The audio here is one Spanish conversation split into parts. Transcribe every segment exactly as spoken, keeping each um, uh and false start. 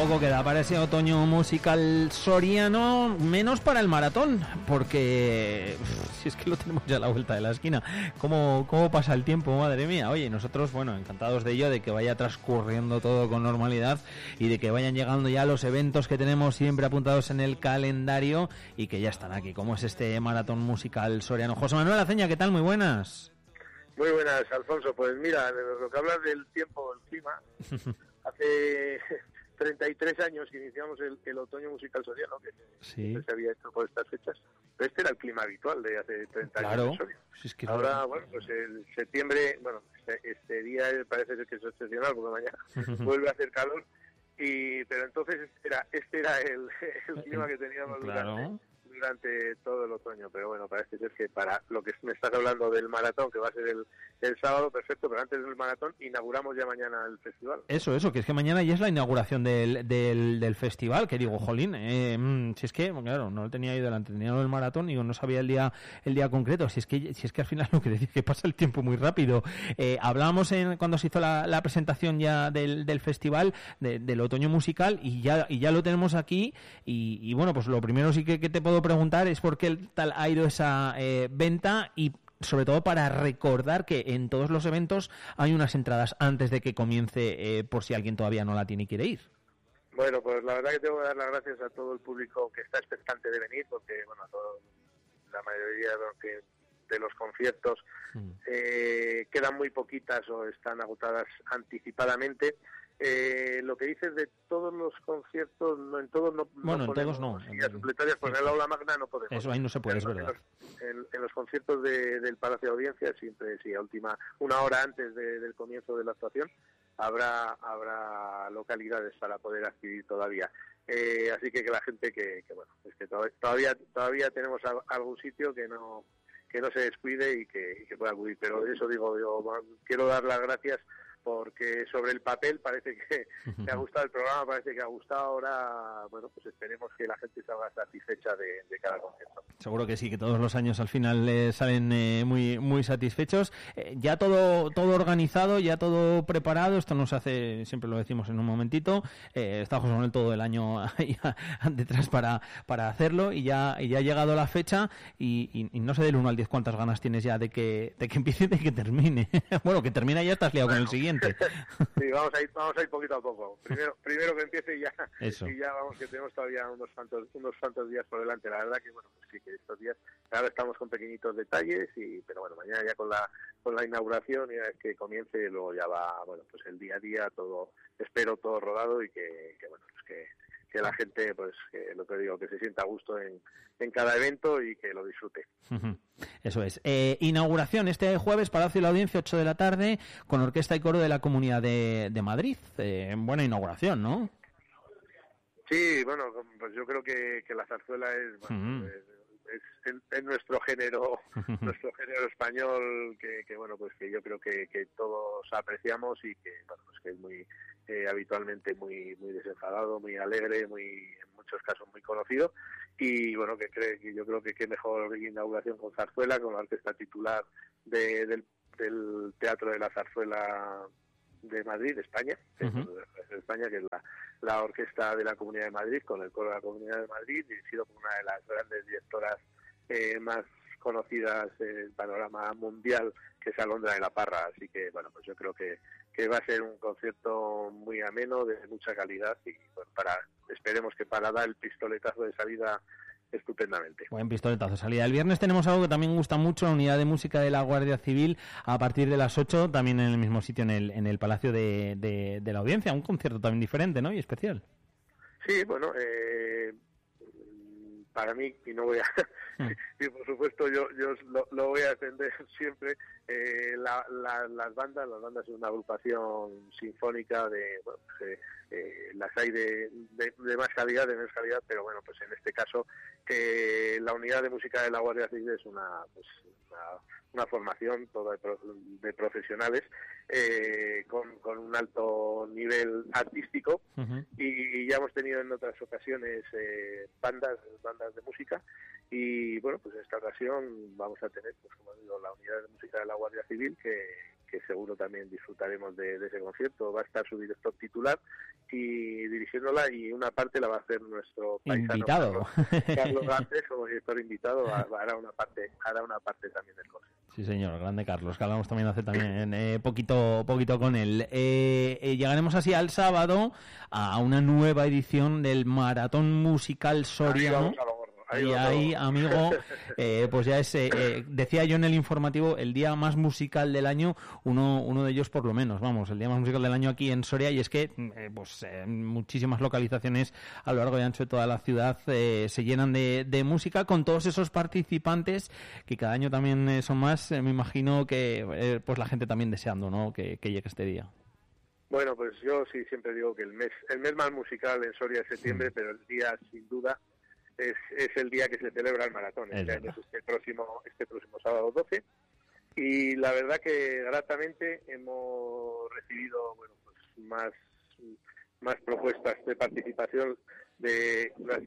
Poco queda para ese otoño musical soriano, menos para el maratón, porque uf, si es que lo tenemos ya a la vuelta de la esquina. ¿Cómo, cómo pasa el tiempo, madre mía? Oye, nosotros, bueno, encantados de ello, de que vaya transcurriendo todo con normalidad y de que vayan llegando ya los eventos que tenemos siempre apuntados en el calendario y que ya están aquí, como es este maratón musical soriano. José Manuel Aceña, ¿qué tal? Muy buenas. Muy buenas, Alfonso. Pues mira, lo que hablas del tiempo, del clima, hace treinta y tres años que iniciamos el, el otoño musical soriano, que sí. se había hecho por estas fechas, pero este era el clima habitual de hace treinta claro. años. Si es que ahora, no... bueno, pues el septiembre, bueno, este, este día parece ser que es excepcional, porque mañana vuelve a hacer calor, y pero entonces este era, este era el, el clima que teníamos claro. durante... durante todo el otoño, pero bueno, parece ser que para lo que me estás hablando del maratón, que va a ser el, el sábado, perfecto, pero antes del maratón inauguramos ya mañana el festival. Eso, eso, que es que mañana ya es la inauguración del, del, del festival, que digo, jolín, eh, mmm, si es que, claro, no lo tenía ahí delante, tenía lo del maratón, digo, no sabía el día el día concreto, si es que si es que al final lo que decía, que pasa el tiempo muy rápido. Eh, hablábamos en, cuando se hizo la, la presentación ya del, del festival, de, del otoño musical, y ya y ya lo tenemos aquí, y, y bueno, pues lo primero sí que, que te puedo preguntar es por qué tal ha ido esa eh, venta y sobre todo para recordar que en todos los eventos hay unas entradas antes de que comience eh, por si alguien todavía no la tiene y quiere ir. Bueno, pues la verdad que tengo que dar las gracias a todo el público que está expectante de venir, porque bueno, todo, la mayoría de los, que, de los conciertos mm. eh, quedan muy poquitas o están agotadas anticipadamente. Eh, lo que dices de todos los conciertos, no, en todos no, bueno, no en todos no. Sillas supletorias, pues en el aula magna no podemos. Eso ahí no se puede, es verdad. En los, en, en los conciertos de, del Palacio de Audiencias, siempre, sí, a última, una hora antes de, del comienzo de la actuación, habrá habrá localidades para poder adquirir todavía. Eh, así que que la gente que, que bueno, es que todavía todavía tenemos algún sitio que no que no se descuide y que, y que pueda acudir. Pero eso digo, yo quiero dar las gracias porque sobre el papel parece que, que ha gustado el programa, parece que ha gustado. Ahora, bueno, pues esperemos que la gente salga satisfecha de, de cada concierto. Seguro que sí, que todos los años al final eh, salen eh, muy muy satisfechos. Eh, ya todo todo organizado, ya todo preparado. Esto nos hace, siempre lo decimos en un momentito. Eh, está José Manuel todo el año ahí detrás para para hacerlo y ya y ya ha llegado la fecha y, y, y no sé del uno al diez cuántas ganas tienes ya de que de que empiece y de que termine. Bueno, que termina ya estás liado bueno. con el siguiente. Sí, vamos a ir, vamos a ir poquito a poco. Primero, primero que empiece y ya, Eso. y ya vamos, que tenemos todavía unos cuantos, unos cuantos días por delante. La verdad que bueno, pues sí, que estos días, ahora estamos con pequeñitos detalles y, pero bueno, mañana ya con la, con la inauguración y una vez que comience, luego ya va, bueno, pues el día a día todo, espero todo rodado y que, que bueno, pues que, que la gente, pues, que lo que digo, que se sienta a gusto en, en cada evento y que lo disfrute. Eso es. Eh, inauguración este jueves, Palacio de la Audiencia, ocho de la tarde, con orquesta y coro de la Comunidad de, de Madrid. Eh, buena inauguración, ¿no? Sí, bueno, pues yo creo que, que la zarzuela es, bueno, uh-huh. es, es, es nuestro género, nuestro género español, que, que bueno, pues que yo creo que, que todos apreciamos y que, bueno, pues que es muy eh, habitualmente muy muy desenfadado, muy alegre, muy en muchos casos muy conocido y bueno, que, cree, que yo creo que qué mejor inauguración con zarzuela, con la orquesta titular de, del, del Teatro de la Zarzuela de Madrid, de España, uh-huh. de España, que es la, la orquesta de la Comunidad de Madrid, con el coro de la Comunidad de Madrid, dirigido por una de las grandes directoras eh, más conocidas en el panorama mundial, que es Alondra de la Parra. Así que, bueno, pues yo creo que, que va a ser un concierto muy ameno, de mucha calidad, y bueno, para esperemos que para dar el pistoletazo de salida estupendamente. Buen pistoletazo de salida. El viernes tenemos algo que también gusta mucho, la unidad de música de la Guardia Civil, a partir de las ocho, también en el mismo sitio, en el, en el Palacio de, de, de la Audiencia. Un concierto también diferente, ¿no? Y especial. Sí, bueno, eh, para mí, y no voy a... y por supuesto yo yo lo, lo voy a defender siempre, eh, la, la, las bandas, las bandas es una agrupación sinfónica de... Bueno, pues, eh, eh, las hay de, de, de más calidad, de menos calidad, pero bueno, pues en este caso que la unidad de música de la Guardia Civil es una, pues, una, una formación toda de, pro, de profesionales eh, con, con un alto nivel artístico uh-huh. y ya hemos tenido en otras ocasiones eh, bandas bandas de música y bueno, pues en esta ocasión vamos a tener, pues como digo, la unidad de música de la Guardia Civil que que seguro también disfrutaremos de, de ese concierto. Va a estar su director titular y dirigiéndola, y una parte la va a hacer nuestro paisano invitado Carlos, Carlos Garces, como director invitado, hará una parte hará una parte también del concierto. Sí, señor, grande Carlos, que hablamos también hace también eh, poquito poquito con él. Eh, eh, llegaremos así al sábado a una nueva edición del Maratón Musical Soriano. Y ahí, amigo, eh, pues ya es, eh, decía yo en el informativo, el día más musical del año, uno uno de ellos por lo menos, vamos, el día más musical del año aquí en Soria, y es que eh, pues eh, muchísimas localizaciones a lo largo y ancho de toda la ciudad eh, se llenan de, de música, con todos esos participantes que cada año también eh, son más, eh, me imagino que eh, pues la gente también deseando, ¿no?, que, que llegue este día. Bueno, pues yo sí siempre digo que el mes el mes más musical en Soria es septiembre, sí. Pero el día sin duda Es, es el día que se celebra el maratón. Este año es este próximo, este próximo sábado doce. Y la verdad que gratamente hemos recibido, bueno, pues más, más propuestas de participación de,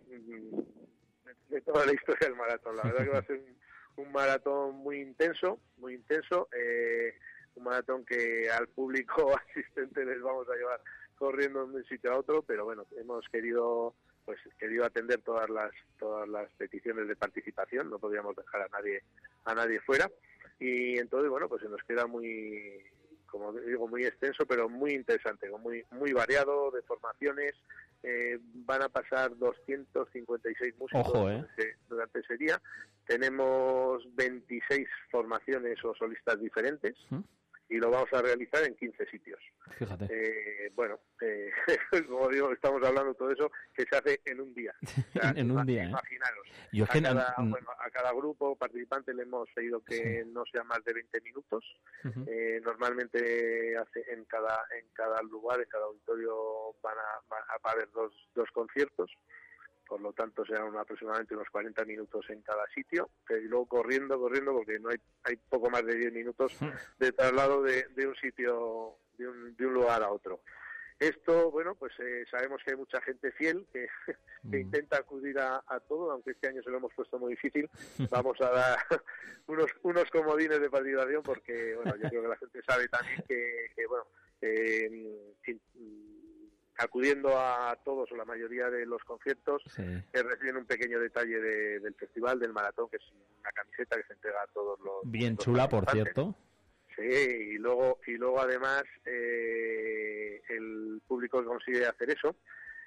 de, de toda la historia del maratón. La verdad que va a ser un, un maratón muy intenso, muy intenso. Eh, un maratón que al público asistente les vamos a llevar corriendo de un sitio a otro, pero bueno, hemos querido pues querido atender todas las todas las peticiones de participación, no podíamos dejar a nadie a nadie fuera, y entonces bueno, pues se nos queda muy, como digo, muy extenso, pero muy interesante, muy muy variado de formaciones. Eh, van a pasar doscientos cincuenta y seis músicos. Ojo, ¿eh? durante, durante ese día. Tenemos veintiséis formaciones o solistas diferentes. ¿Mm? Y lo vamos a realizar en quince sitios. Fíjate. Eh, bueno, eh, como digo, estamos hablando de todo eso que se hace en un día. O sea, en un día, imaginaros. ¿eh? Yo a, cada, no... bueno, a cada grupo participante le hemos pedido que sí. no sea más de veinte minutos. Uh-huh. Eh, normalmente hace en cada en cada lugar, en cada auditorio van a, van a haber dos, dos conciertos. Por lo tanto serán aproximadamente unos cuarenta minutos en cada sitio, y luego corriendo, corriendo, porque no hay hay poco más de diez minutos de traslado de, de un sitio, de un, de un lugar a otro. Esto, bueno, pues eh, sabemos que hay mucha gente fiel que, que intenta acudir a, a todo, aunque este año se lo hemos puesto muy difícil. Vamos a dar unos unos comodines de participación, porque, bueno, yo creo que la gente sabe también que, que bueno, eh, que, acudiendo a todos o la mayoría de los conciertos, sí. eh, reciben un pequeño detalle de, del festival, del maratón, que es una camiseta que se entrega a todos los... Bien los chula, por cierto. Sí, y luego y luego además eh, el público que consigue hacer eso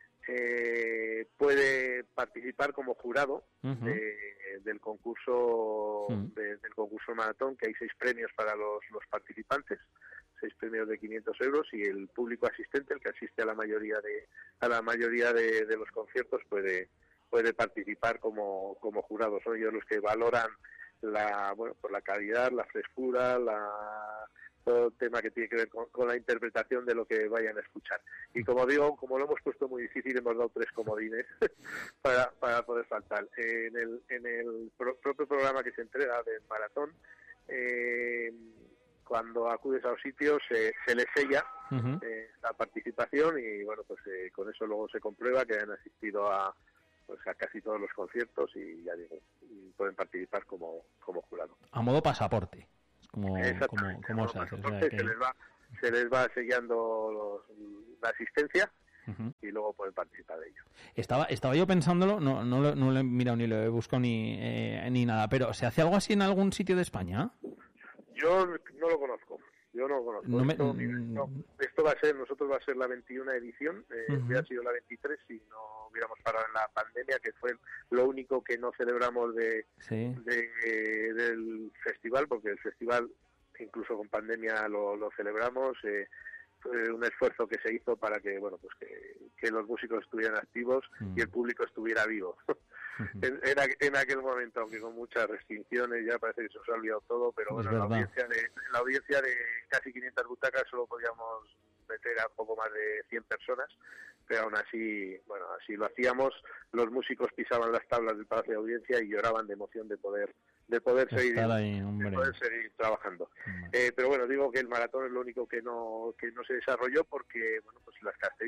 eh, puede participar como jurado uh-huh. de, del concurso uh-huh. de, del concurso maratón, que hay seis premios para los, los participantes, seis premios de quinientos euros, y el público asistente, el que asiste a la mayoría de a la mayoría de, de los conciertos, puede puede participar como como jurado. Son ellos los que valoran la bueno pues la calidad, la frescura, la todo el tema que tiene que ver con, con la interpretación de lo que vayan a escuchar. Y como digo, como lo hemos puesto muy difícil, hemos dado tres comodines para para poder faltar. En el en el pro, propio programa que se entrega del maratón, eh, cuando acudes a los sitios eh, se les sella uh-huh. eh, la participación, y bueno, pues eh, con eso luego se comprueba que han asistido a pues a casi todos los conciertos, y ya digo, y pueden participar como como jurado. A modo pasaporte, como como, como se hace. O sea, que... se les va se les va sellando los, la asistencia. Uh-huh. Y luego pueden participar de ello. Estaba estaba yo pensándolo, no no lo, no lo he mirado ni lo he buscado ni eh, ni nada, pero ¿se hace algo así en algún sitio de España? Yo no lo conozco, yo no lo conozco. No me... esto, no, esto va a ser, nosotros va a ser la veintiuna edición, eh, uh-huh. hubiera sido la veintitrés si no hubiéramos parado en la pandemia, que fue lo único que no celebramos de, sí. de eh, del festival, porque el festival incluso con pandemia lo, lo celebramos. Eh, fue un esfuerzo que se hizo para que bueno pues que, que los músicos estuvieran activos uh-huh. y el público estuviera vivo. En, en, en aquel momento, aunque con muchas restricciones, ya parece que se os ha olvidado todo, pero bueno, en la audiencia de, en la audiencia de casi quinientas butacas solo podíamos meter a poco más de cien personas, pero aún así, bueno, así lo hacíamos. Los músicos pisaban las tablas del Palacio de Audiencia y lloraban de emoción de poder de poder seguir ahí, de poder seguir trabajando. Eh, pero bueno, digo que el maratón es lo único que no que no se desarrolló, porque bueno, pues las características propias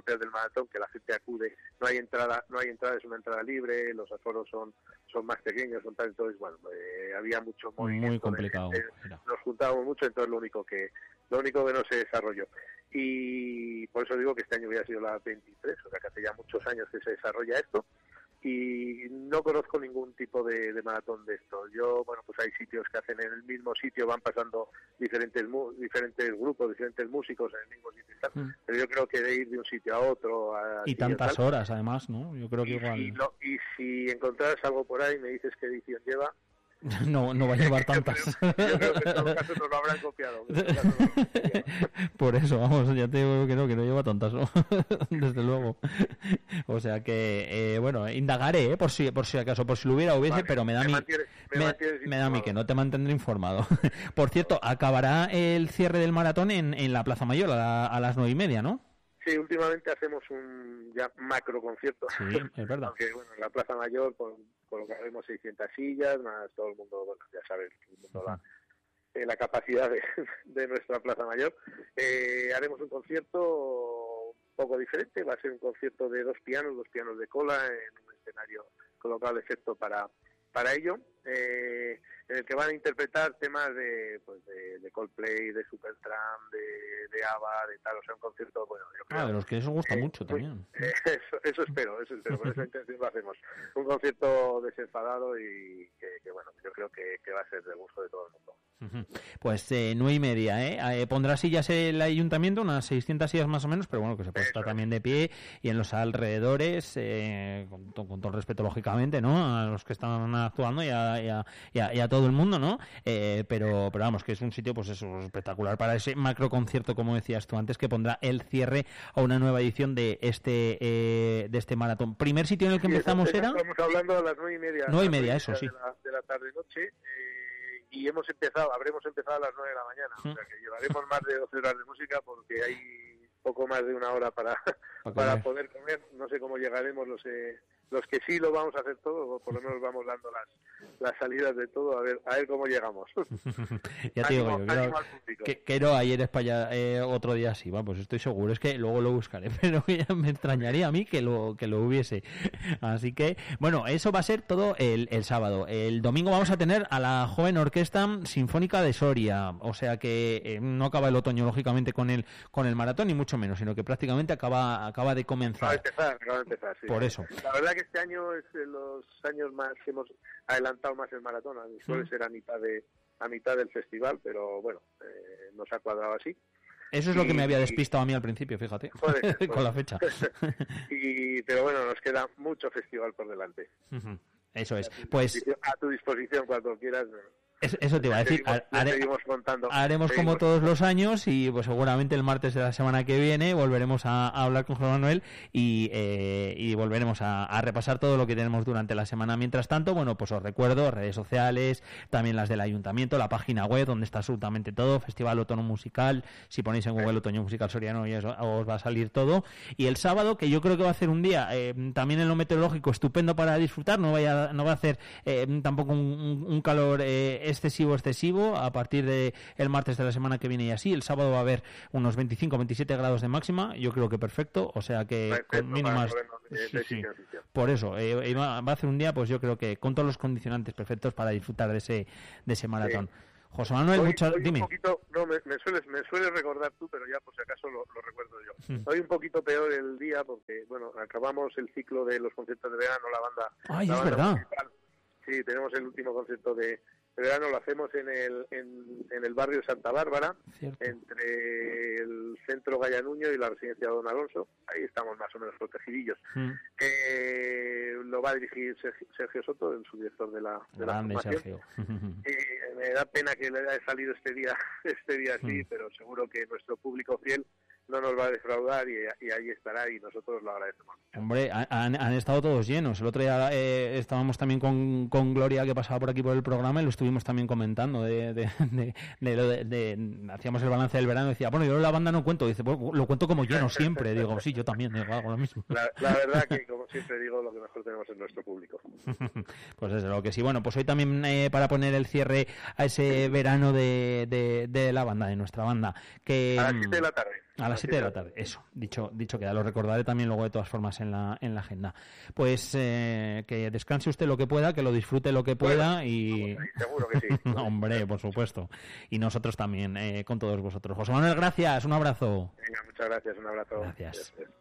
carreteras del maratón, que la gente acude, no hay entrada, no hay entrada, es una entrada libre, los aforos son son más pequeños, son tal, entonces bueno, eh, había mucho movimiento. Muy complicado. De, de, nos juntábamos mucho, entonces lo único que lo único que no se desarrolló. Y por eso digo que este año hubiera sido la veintitrés, o sea que hace ya muchos años que se desarrolla esto. Y no conozco ningún tipo de, de maratón de esto. Yo, bueno, pues hay sitios que hacen en el mismo sitio, van pasando diferentes diferentes grupos, diferentes músicos en el mismo sitio y tal, mm. pero yo creo que de ir de un sitio a otro... A y tantas tal, horas, además, ¿no? Yo creo que y, igual... Y, lo, y si encontraras algo por ahí, me dices qué edición lleva... No, no va a llevar tantas. Yo creo, yo creo que en todo caso nos lo habrán copiado. Por eso, vamos, ya te digo que no, que no lleva tantas, ¿no? Desde luego. O sea que, eh, bueno, indagaré, ¿eh? por si por si acaso, por si lo hubiera hubiese, vale, pero me da, me mi, me, me, me da a mí que no te mantendré informado. Por cierto, acabará el cierre del maratón en, en la Plaza Mayor a, la, a las nueve y media, ¿no? Sí, últimamente hacemos un ya macro concierto. Sí, es verdad. Aunque, bueno, en la Plaza Mayor con, colocaremos seiscientas sillas, más todo el mundo, bueno, ya sabes, todo el mundo la, eh, la capacidad de, de nuestra Plaza Mayor. Eh, haremos un concierto un poco diferente, va a ser un concierto de dos pianos, dos pianos de cola, en un escenario colocado de efecto para, para ello. Eh, en el que van a interpretar temas de pues de, de Coldplay, de Supertramp, de, de ABBA, de tal, o sea, un concierto, bueno, yo creo... Ah, de los que eso gusta eh, mucho muy, también. Eh, eso, eso espero, eso espero, con esa intención lo hacemos. Un concierto desenfadado y que, que bueno, yo creo que, que va a ser del gusto de todo el mundo. Pues eh, nueve y media, ¿eh? eh pondrá sillas el ayuntamiento, unas seiscientas sillas más o menos, pero bueno, que se puede estar también de pie, y en los alrededores, eh, con, con todo el respeto, lógicamente, ¿no? A los que están actuando y a, y a, y a, y a todo el mundo, ¿no? Eh, pero, pero vamos, que es un sitio, pues eso, espectacular para ese macro concierto, como decías tú antes, que pondrá el cierre a una nueva edición de este eh, de este maratón. ¿Primer sitio en el que sí, empezamos era? Estamos hablando a las nueve y media. Nueve y media, eso sí. De la, de la tarde-noche. Eh, y hemos empezado, habremos empezado a las nueve de la mañana, ¿Mm? O sea que llevaremos más de doce horas de música porque hay poco más de una hora para, para, para poder comer. No sé cómo llegaremos los eh, los que sí lo vamos a hacer todo, o por lo menos vamos dando las las salidas de todo, a ver a ver cómo llegamos. Ya te digo yo, creo que, que no ayer España eh, otro día sí, vamos, estoy seguro, es que luego lo buscaré, pero ya me extrañaría a mí que lo que lo hubiese. Así que, bueno, eso va a ser todo el, el sábado. El domingo vamos a tener a la joven Orquesta Sinfónica de Soria, o sea que eh, no acaba el otoño, lógicamente, con el con el maratón, ni mucho menos, sino que prácticamente acaba acaba de comenzar. Acaba de empezar, acaba de empezar, sí. Por eso. La verdad que este año es de los años más que hemos adelantado más el maratón, a mí suele ser a mitad de a mitad del festival, pero bueno, eh, nos ha cuadrado así. Eso es y, lo que me había despistado a mí al principio, fíjate, puede ser, puede con la fecha. y pero bueno, nos queda mucho festival por delante. Uh-huh. Eso es. Pues a tu disposición cuando quieras. Eso te iba a decir, seguimos, haré, seguimos contando, haremos seguimos. como todos los años y pues seguramente el martes de la semana que viene volveremos a, a hablar con José Manuel y, eh, y volveremos a, a repasar todo lo que tenemos durante la semana. Mientras tanto, bueno, pues os recuerdo, redes sociales, también las del ayuntamiento, la página web donde está absolutamente todo, Festival Otoño Musical, si ponéis en Google Otoño Musical Soriano ya os va a salir todo. Y el sábado, que yo creo que va a ser un día eh, también en lo meteorológico estupendo para disfrutar, no, vaya, no va a hacer eh, tampoco un, un calor eh, excesivo, excesivo, a partir de el martes de la semana que viene y así. El sábado va a haber unos veinticinco, veintisiete grados de máxima, yo creo que perfecto, o sea que perfecto, con mínimas... Sí, sí. Por eso, eh, va, va a hacer un día, pues yo creo que con todos los condicionantes perfectos para disfrutar de ese de ese maratón. Sí. José Manuel, hoy, muchas... hoy dime. Un poquito, no, me, me, sueles, me sueles recordar tú, pero ya por si acaso lo, lo recuerdo yo. Mm. Hoy un poquito peor el día porque, bueno, acabamos el ciclo de los conciertos de verano, la banda... Ay, la es banda verdad. Musical. Sí, tenemos el último concierto de... El verano lo hacemos en el en, en el barrio Santa Bárbara, Cierto. entre el centro Gallanuño y la residencia Don Alonso. Ahí estamos más o menos protegidillos. Mm. Eh, lo va a dirigir Sergio, Sergio Soto, el subdirector de la, de Grande, la formación. Eh, me da pena que le haya salido este día este día así, mm. pero seguro que nuestro público fiel no nos va a defraudar y, y ahí estará y nosotros lo agradecemos. Hombre, han, han estado todos llenos. El otro día eh, estábamos también con, con Gloria, que pasaba por aquí por el programa, y lo estuvimos también comentando de, de, de, de, de, de, de hacíamos el balance del verano y decía, bueno, yo la banda no cuento, dice, pues, lo cuento como lleno siempre. Digo, sí, yo también digo, hago lo mismo. La, la verdad que, como siempre digo, lo que mejor tenemos es nuestro público. Pues desde luego que sí. Bueno, pues hoy también eh, para poner el cierre a ese verano de, de, de la banda, de nuestra banda. Que, a las siete de la tarde. A las siete de la tarde, eso, dicho dicho queda. Lo recordaré también luego de todas formas en la en la agenda. Pues eh, que descanse usted lo que pueda, que lo disfrute lo que pueda bueno, y... Vamos, seguro que sí. Hombre, por supuesto. Y nosotros también, eh, con todos vosotros. José Manuel, gracias, un abrazo. Venga, muchas gracias, un abrazo. Gracias. Gracias.